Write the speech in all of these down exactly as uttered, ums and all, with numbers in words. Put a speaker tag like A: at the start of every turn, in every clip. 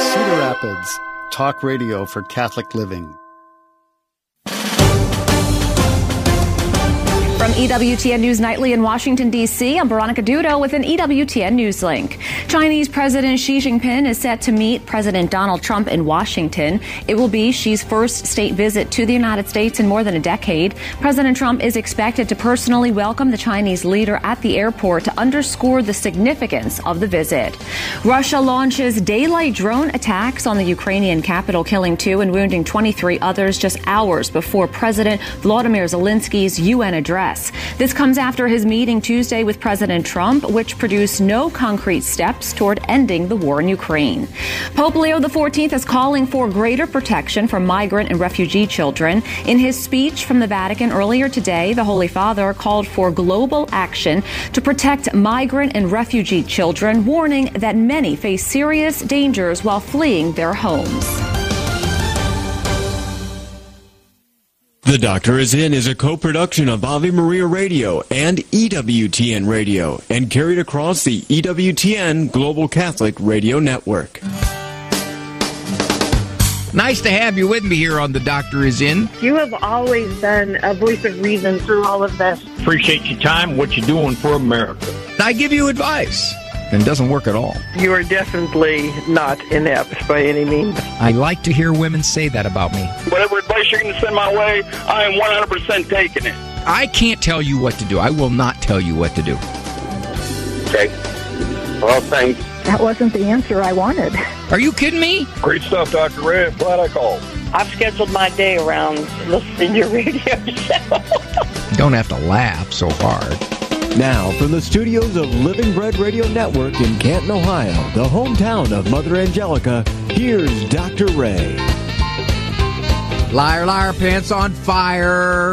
A: Cedar Rapids, talk radio for Catholic living.
B: From E W T N News Nightly in Washington, D C, I'm Veronica Dudo with an E W T N News link. Chinese President Xi Jinping is set to meet President Donald Trump in Washington. It will be Xi's first state visit to the United States in more than a decade. President Trump is expected to personally welcome the Chinese leader at the airport to underscore the significance of the visit. Russia launches daylight drone attacks on the Ukrainian capital, killing two and wounding twenty-three others just hours before President Volodymyr Zelensky's U N address. This comes after his meeting Tuesday with President Trump, which produced no concrete steps toward ending the war in Ukraine. Pope Leo the fourteenth is calling for greater protection for migrant and refugee children. In his speech from the Vatican earlier today, the Holy Father called for global action to protect migrant and refugee children, warning that many face serious dangers while fleeing their homes.
C: The Doctor Is In is a co-production of Ave Maria Radio and E W T N Radio and carried across the E W T N Global Catholic Radio Network.
D: Nice to have you with me here on The Doctor Is In.
E: You have always been a voice of reason through all of this.
F: Appreciate your time, what you're doing for America.
D: I give you advice, and it doesn't work at all.
E: You are definitely not inept by any means.
D: I like to hear women say that about me.
F: Whatever advice you're going to send my way, I am one hundred percent taking it.
D: I can't tell you what to do. I will not tell you what to do.
F: Okay. Well, thanks.
E: That wasn't the answer I wanted.
D: Are you kidding me?
F: Great stuff, Doctor Ray. I'm glad I called.
E: I've scheduled my day around listening to your radio show.
D: You don't have to laugh so hard.
C: Now, from the studios of Living Bread Radio Network in Canton, Ohio, the hometown of Mother Angelica, here's Doctor Ray.
D: Liar, liar, pants on fire.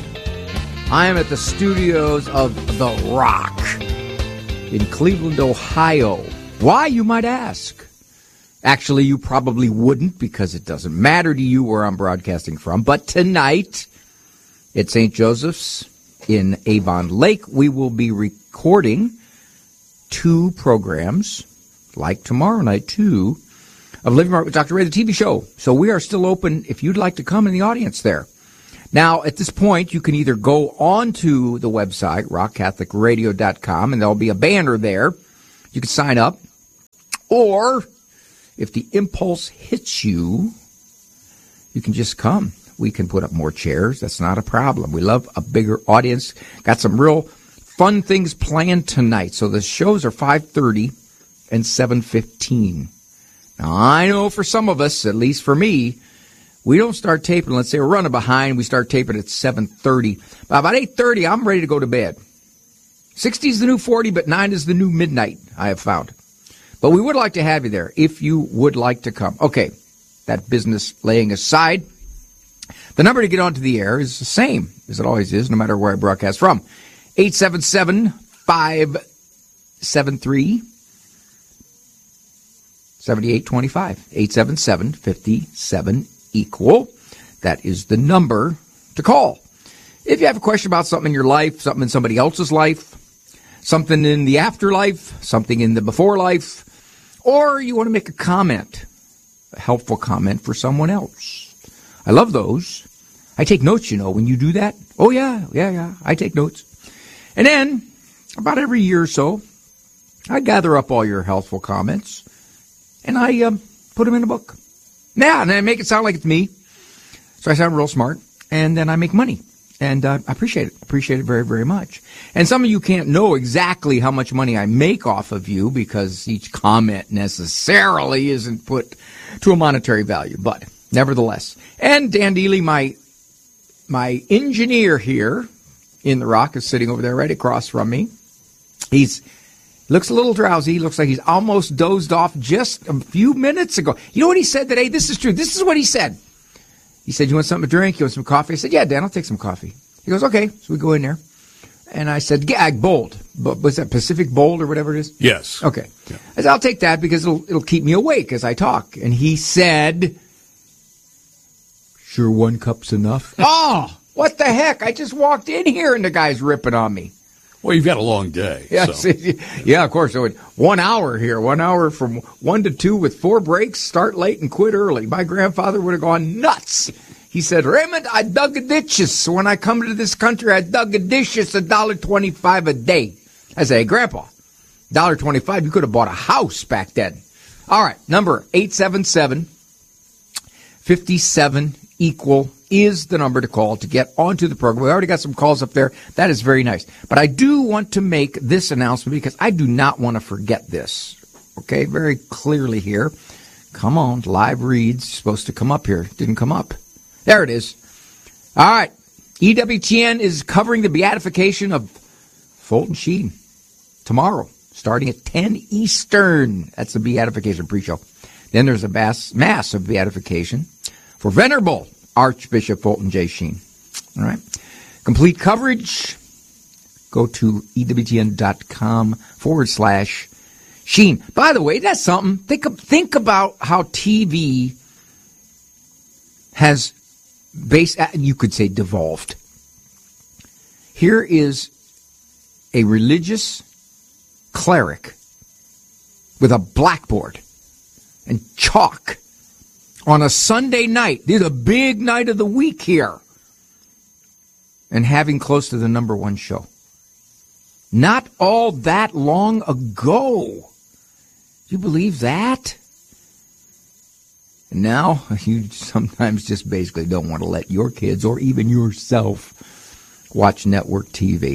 D: I am at the studios of The Rock in Cleveland, Ohio. Why, you might ask? Actually, you probably wouldn't, because it doesn't matter to you where I'm broadcasting from. But tonight, at Saint Joseph's in Avon Lake, we will be recording two programs, like tomorrow night, too, of Living Right with Doctor Ray, the T V show. So we are still open if you'd like to come in the audience there. Now, at this point, you can either go on to the website, rock catholic radio dot com, and there'll be a banner there. You can sign up. Or, if the impulse hits you, you can just come. We can put up more chairs. That's not a problem. We love a bigger audience. Got some real fun things planned tonight. So the shows are five thirty and seven fifteen. Now, I know for some of us, at least for me, we don't start taping. Let's say we're running behind. We start taping at seven thirty. By about eight thirty, I'm ready to go to bed. sixty is the new forty, but nine is the new midnight, I have found. But we would like to have you there if you would like to come. Okay, that business laying aside. The number to get onto the air is the same as it always is, no matter where I broadcast from. eight seven seven, five seven three, seven eight two five. eight seven seven, five seven, equal. That is the number to call. If you have a question about something in your life, something in somebody else's life, something in the afterlife, something in the before life, or you want to make a comment, a helpful comment for someone else. I love those. I take notes, you know, when you do that. Oh, yeah, yeah, yeah, I take notes. And then, about every year or so, I gather up all your helpful comments, and I um, put them in a book. Yeah, and I make it sound like it's me, so I sound real smart, and then I make money. And uh, I appreciate it. Appreciate it very, very much. And some of you can't know exactly how much money I make off of you because each comment necessarily isn't put to a monetary value. But nevertheless. And Dan Dealey, my, my engineer here in The Rock, is sitting over there right across from me. He's looks a little drowsy. Looks like he's almost dozed off just a few minutes ago. You know what he said today? This is true. This is what he said. He said, you want something to drink? You want some coffee? I said, yeah, Dan, I'll take some coffee. He goes, okay. So we go in there. And I said, yeah, Bold. But was that Pacific Bold or whatever it is?
G: Yes.
D: Okay.
G: Yeah.
D: I said, I'll take that because it'll it'll keep me awake as I talk. And he said, sure, one cup's enough. Oh, what the heck? I just walked in here and the guy's ripping on me.
G: Well, you've got a long day.
D: Yeah,
G: so.
D: see, yeah, of course. So one hour here, one hour from one to two with four breaks, start late and quit early. My grandfather would have gone nuts. He said, Raymond, I dug a ditches. So when I come to this country, I dug a ditches, one dollar twenty-five a day. I say, hey, Grandpa, one dollar twenty-five, you could have bought a house back then. All right, number eight seven seven, five seven, equal is the number to call to get onto the program. We already got some calls up there. That is very nice. But I do want to make this announcement because I do not want to forget this. Okay, very clearly here. Come on, live reads supposed to come up here. Didn't come up. There it is. All right. E W T N is covering the beatification of Fulton Sheen tomorrow, starting at ten Eastern. That's the beatification pre-show. Then there's a mass, mass of beatification for Venerable Archbishop Fulton J. Sheen. All right. Complete coverage. Go to EWTN.com forward slash Sheen. By the way, that's something. Think, think about how T V has base, you could say devolved. Here is a religious cleric with a blackboard and chalk on a Sunday night. This is a big night of the week here. And having close to the number one show. Not all that long ago. Do you believe that? And now you sometimes just basically don't want to let your kids or even yourself watch network T V.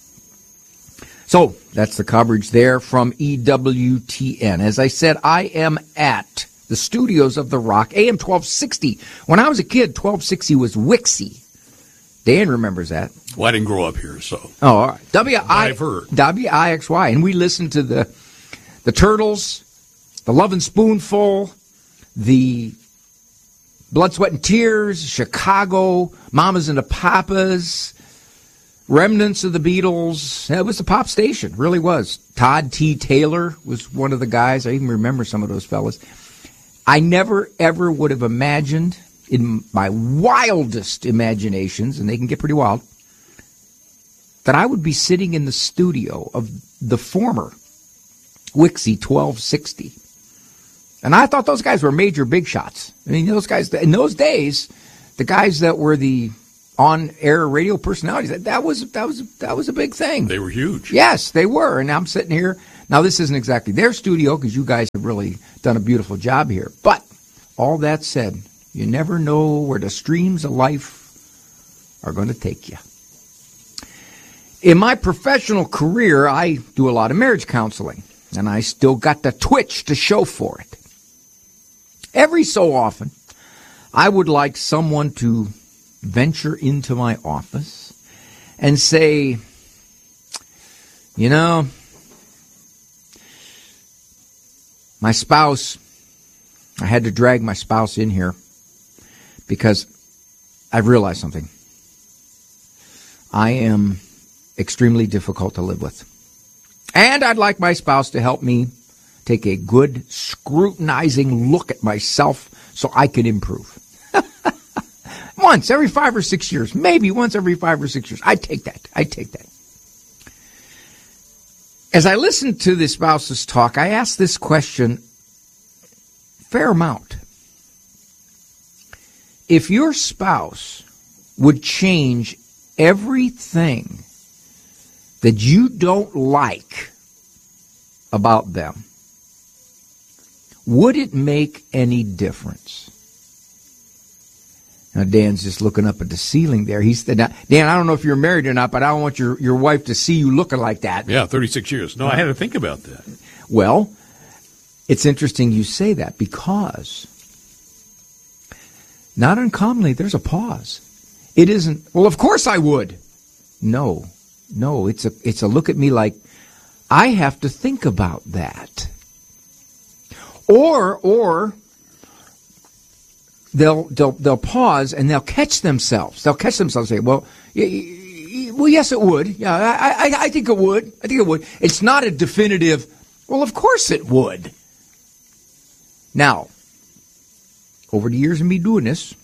D: So that's the coverage there from E W T N. As I said, I am at the studios of The Rock, A M twelve sixty. When I was a kid, twelve sixty was Wixie. Dan remembers that.
G: Well, I didn't grow up here, so.
D: Oh, all right. W I
G: I've heard.
D: W I X Y. And we listened to the the Turtles, the Love and Spoonful, the Blood, Sweat, and Tears, Chicago, Mamas and the Papas, remnants of the Beatles. It was the pop station, really was. Todd T. Taylor was one of the guys. I even remember some of those fellas. I never, ever would have imagined in my wildest imaginations, and they can get pretty wild, that I would be sitting in the studio of the former Wixie twelve sixty. And I thought those guys were major big shots. I mean, those guys, in those days, the guys that were the on-air radio personalities, that was that was that was a big thing.
G: They were huge.
D: Yes, they were. And I'm sitting here. Now, this isn't exactly their studio because you guys have really done a beautiful job here. But all that said, you never know where the streams of life are going to take you. In my professional career, I do a lot of marriage counseling, and I still got the twitch to show for it. Every so often, I would like someone to venture into my office and say, you know, my spouse, I had to drag my spouse in here because I've realized something. I am extremely difficult to live with. And I'd like my spouse to help me take a good scrutinizing look at myself so I can improve. Once every five or six years, maybe once every five or six years. I take that. I take that. As I listened to the spouse's talk, I asked this question fair amount. If your spouse would change everything that you don't like about them, would it make any difference? Now, Dan's just looking up at the ceiling there. He said, Dan, I don't know if you're married or not, but I don't want your, your wife to see you looking like that.
G: Yeah, thirty-six years. No, I had to think about that.
D: Well, it's interesting you say that because not uncommonly there's a pause. It isn't, well, of course I would. No, no, it's a, it's a look at me like I have to think about that. Or, or, They'll, they'll they'll pause and they'll catch themselves. They'll catch themselves and say, well, y- y- well, yes, it would. Yeah, I, I, I think it would. I think it would. It's not a definitive, well, of course it would. Now, over the years of me doing this,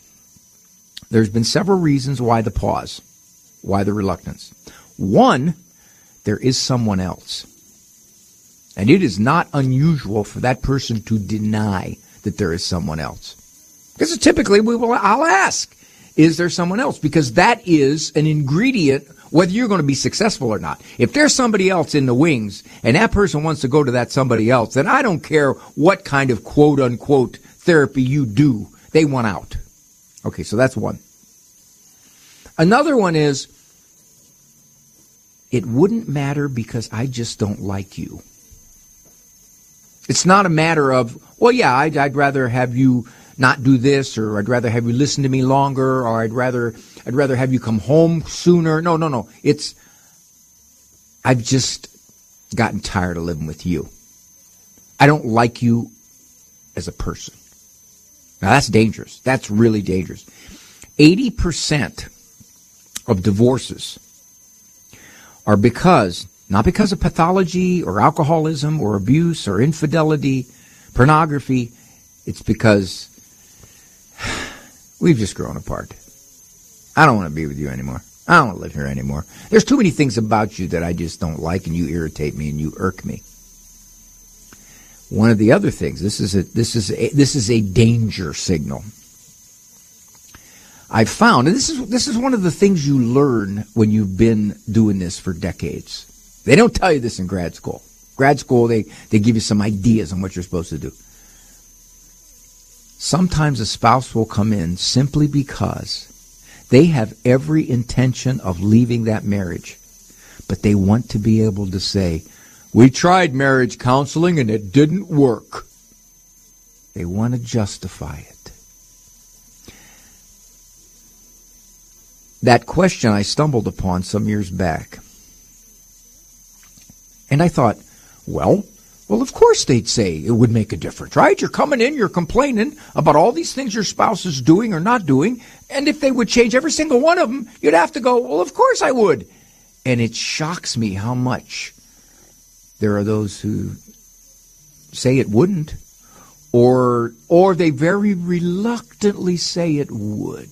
D: there's been several reasons why the pause, why the reluctance. One, there is someone else. And it is not unusual for that person to deny that there is someone else. Because typically we will, I'll ask, is there someone else? Because that is an ingredient whether you're going to be successful or not. If there's somebody else in the wings and that person wants to go to that somebody else, then I don't care what kind of quote-unquote therapy you do. They want out. Okay, so that's one. Another one is, it wouldn't matter because I just don't like you. It's not a matter of, well, yeah, I'd, I'd rather have you not do this, or I'd rather have you listen to me longer, or I'd rather I'd rather have you come home sooner. No, no, no. It's, I've just gotten tired of living with you. I don't like you as a person. Now, that's dangerous. That's really dangerous. eighty percent of divorces are because, not because of pathology or alcoholism or abuse or infidelity, pornography. It's because we've just grown apart. I don't want to be with you anymore. I don't want to live here anymore. There's too many things about you that I just don't like, and you irritate me and you irk me. One of the other things, this is a this is a, this is a danger signal. I've found, and this is this is one of the things you learn when you've been doing this for decades. They don't tell you this in grad school. Grad school, they, they give you some ideas on what you're supposed to do. Sometimes a spouse will come in simply because they have every intention of leaving that marriage, but they want to be able to say, we tried marriage counseling and it didn't work. They want to justify it. That question I stumbled upon some years back. And I thought, well, well, of course they'd say it would make a difference, right? You're coming in, you're complaining about all these things your spouse is doing or not doing, and if they would change every single one of them, you'd have to go, well, of course I would. And it shocks me how much there are those who say it wouldn't, or or they very reluctantly say it would.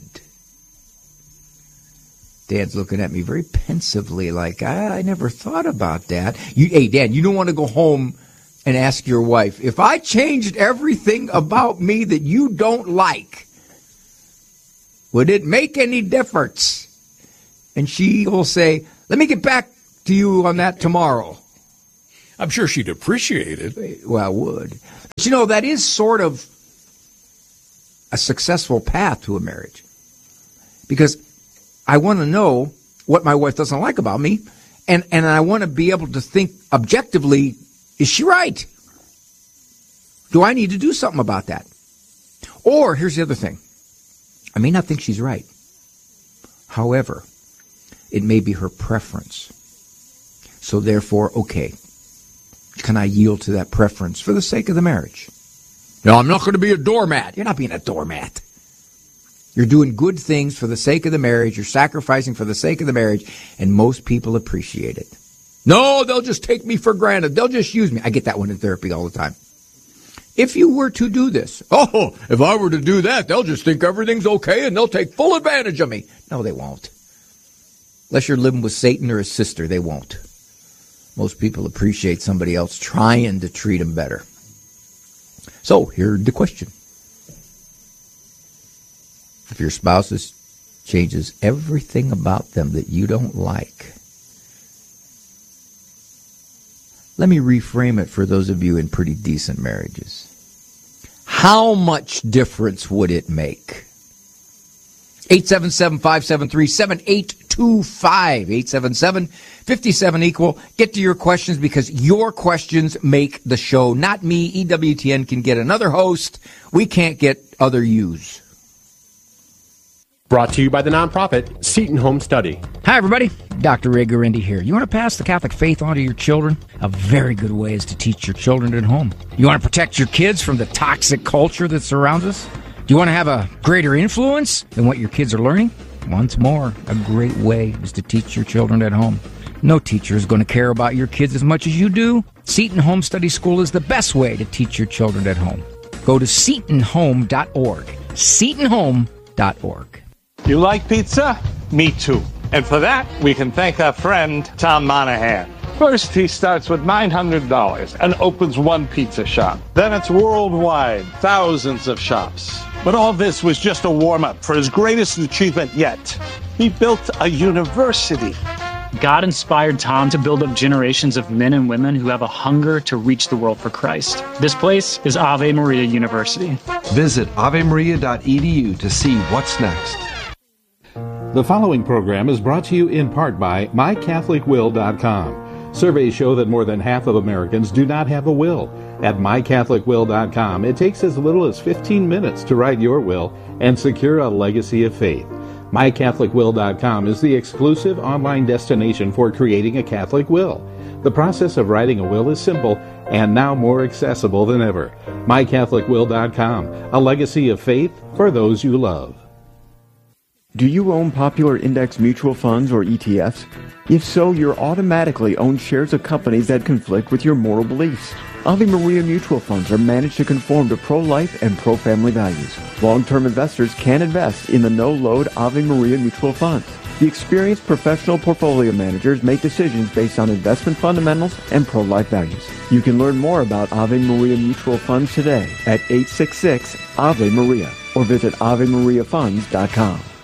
D: Dad's looking at me very pensively like, I, I never thought about that. You, hey, Dad, you don't want to go home and ask your wife, if I changed everything about me that you don't like, would it make any difference? And she will say, let me get back to you on that tomorrow.
G: I'm sure she'd appreciate it.
D: Well, I would. But you know, that is sort of a successful path to a marriage. Because I want to know what my wife doesn't like about me, and, and I want to be able to think objectively, is she right? Do I need to do something about that? Or, here's the other thing. I may not think she's right. However, it may be her preference. So therefore, okay, can I yield to that preference for the sake of the marriage? No, I'm not going to be a doormat. You're not being a doormat. You're doing good things for the sake of the marriage. You're sacrificing for the sake of the marriage, and most people appreciate it. No, they'll just take me for granted. They'll just use me. I get that one in therapy all the time. If you were to do this, oh, if I were to do that, they'll just think everything's okay and they'll take full advantage of me. No, they won't. Unless you're living with Satan or his sister, they won't. Most people appreciate somebody else trying to treat them better. So, here's the question. If your spouse is, changes everything about them that you don't like, let me reframe it for those of you in pretty decent marriages. How much difference would it make? eight seven seven, five seven three, seven eight two five. eight seven seven, five seven, equal. Get to your questions because your questions make the show. Not me. E W T N can get another host. We can't get other yous.
H: Brought to you by the nonprofit Seton Home Study.
I: Hi, everybody. Doctor Ray Guarendi here. You want to pass the Catholic faith on to your children? A very good way is to teach your children at home. You want to protect your kids from the toxic culture that surrounds us? Do you want to have a greater influence than what your kids are learning? Once more, a great way is to teach your children at home. No teacher is going to care about your kids as much as you do. Seton Home Study School is the best way to teach your children at home. Go to seton home dot org. seton home dot org.
J: You like pizza? Me too. And for that, we can thank our friend, Tom Monahan. First, he starts with nine hundred dollars and opens one pizza shop. Then it's worldwide, thousands of shops. But all this was just a warm-up for his greatest achievement yet. He built a university.
K: God inspired Tom to build up generations of men and women who have a hunger to reach the world for Christ. This place is Ave Maria University.
L: Visit ave maria dot e d u to see what's next.
M: The following program is brought to you in part by my catholic will dot com. Surveys show that more than half of Americans do not have a will. At my catholic will dot com, it takes as little as fifteen minutes to write your will and secure a legacy of faith. my catholic will dot com is the exclusive online destination for creating a Catholic will. The process of writing a will is simple and now more accessible than ever. my catholic will dot com, a legacy of faith for those you love.
C: Do you own popular index mutual funds or E T Fs? If so, you're automatically own shares of companies that conflict with your moral beliefs. Ave Maria mutual funds are managed to conform to pro-life and pro-family values. Long-term investors can invest in the no-load Ave Maria mutual funds. The experienced professional portfolio managers make decisions based on investment fundamentals and pro-life values. You can learn more about Ave Maria mutual funds today at eight six six Ave Maria or visit ave maria funds dot com.